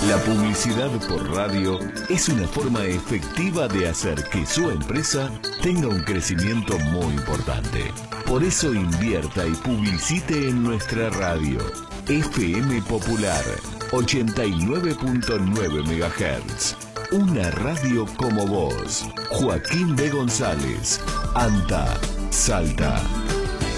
La publicidad por radio es una forma efectiva de hacer que su empresa tenga un crecimiento muy importante. Por eso invierta y publicite en nuestra radio. FM Popular 89.9 MHz. Una radio como vos. Joaquín B. González. ANTA, Salta.